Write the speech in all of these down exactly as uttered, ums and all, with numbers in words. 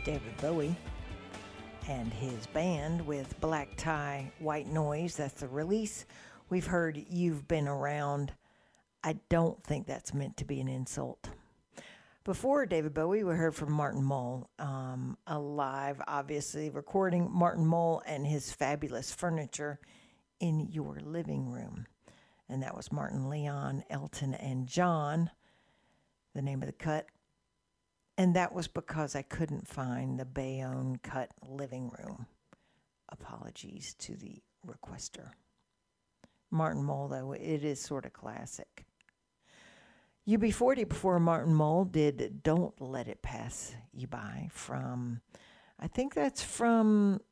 David Bowie and his band with Black Tie, White Noise. That's the release. We've heard You've Been Around. I don't think that's meant to be an insult. Before David Bowie, we heard from Martin Mull, um, a live, obviously, recording Martin Mull and his fabulous furniture in your living room. And that was Martin, Leon, Elton, and John, the name of the cut. And that was because I couldn't find the Bayonne cut living room. Apologies to the requester. Martin Mull, though, it is sort of classic. U B forty before Martin Mull did Don't Let It Pass You By from, I think that's from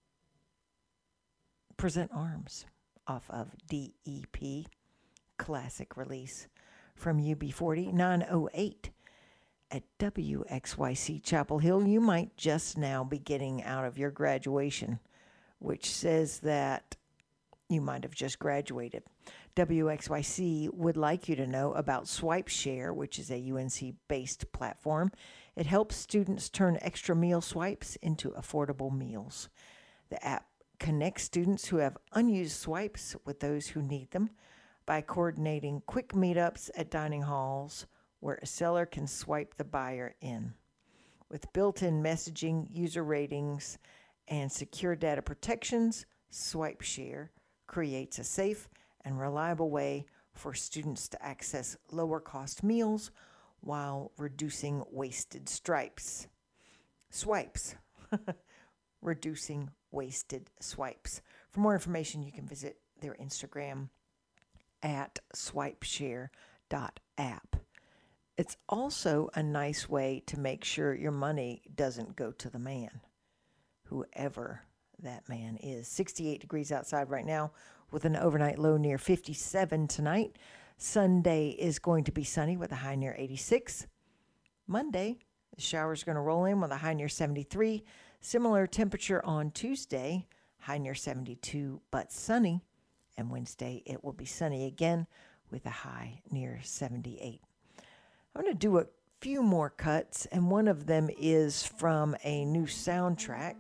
Present Arms off of D E P. Classic release from U B forty, nine oh eight. At W X Y C Chapel Hill, you might just now be getting out of your graduation, which says that you might have just graduated. W X Y C would like you to know about SwipeShare, which is a U N C-based platform. It helps students turn extra meal swipes into affordable meals. The app connects students who have unused swipes with those who need them by coordinating quick meetups at dining halls where a seller can swipe the buyer in. With built-in messaging, user ratings, and secure data protections, SwipeShare creates a safe and reliable way for students to access lower-cost meals while reducing wasted stripes. Swipes. Reducing wasted swipes. For more information, you can visit their Instagram at swipeshare dot app. It's also a nice way to make sure your money doesn't go to the man, whoever that man is. sixty-eight degrees outside right now with an overnight low near fifty-seven tonight. Sunday is going to be sunny with a high near eighty-six. Monday, the shower's going to roll in with a high near seventy-three. Similar temperature on Tuesday, high near seventy-two, but sunny. And Wednesday, it will be sunny again with a high near seventy-eight. I'm going to do a few more cuts, and one of them is from a new soundtrack.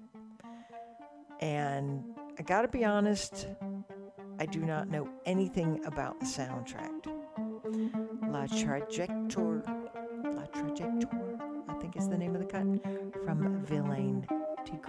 And I got to be honest, I do not know anything about the soundtrack. La Trajectoire, La Trajectoire, I think is the name of the cut, from Villain to